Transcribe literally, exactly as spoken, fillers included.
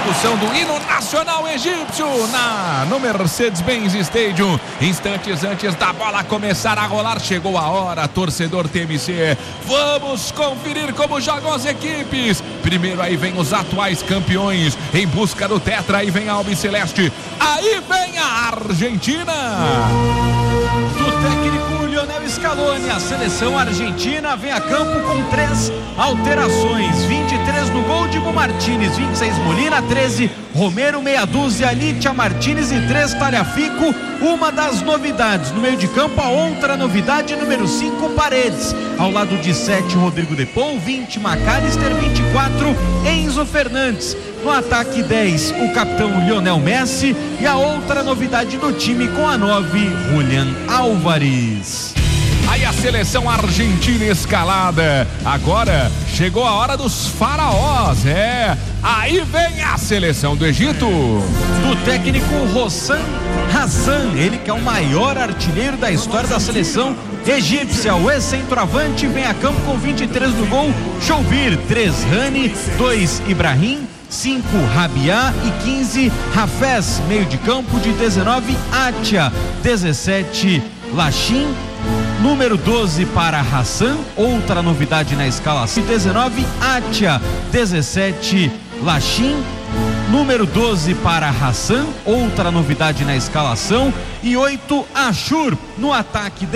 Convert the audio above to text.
execução do hino nacional egípcio na, no Mercedes-Benz Stadium. Instantes antes da bola começar a rolar, chegou a hora, torcedor T M C. Vamos conferir como jogam as equipes. Primeiro aí vem os atuais campeões em busca do tetra, aí vem a Albiceleste, aí vem a Argentina. Do técnico Lionel Scaloni, a seleção argentina vem a campo com três alterações: vinte e três no gol, Dibu Martínez, vinte e seis Molina, treze Romero, meia dúzia Litia Martínez e três Tagliafico. Uma das novidades no meio de campo, a outra novidade, número cinco Paredes, ao lado de sete Rodrigo De Paul, vinte McAllister, vinte e quatro Enzo Fernandes. No ataque dez o capitão Lionel Messi e a outra novidade do time com a nove Julián Álvares. Aí a seleção argentina escalada. Agora chegou a hora dos faraós. É, aí vem a seleção do Egito. Do técnico Hossam Hassan, ele que é o maior artilheiro da história da seleção egípcia. O ex-centroavante vem a campo com vinte e três no gol, Choubir, três Rani, dois Ibrahim, cinco Rabiá e quinze Hafez. Meio de campo de dezenove Atia, dezessete Lachim, número doze para Hassan, outra novidade na escalação. dezenove Atia, dezessete Lachim, número doze para Hassan, outra novidade na escalação, e oito Ashur no ataque.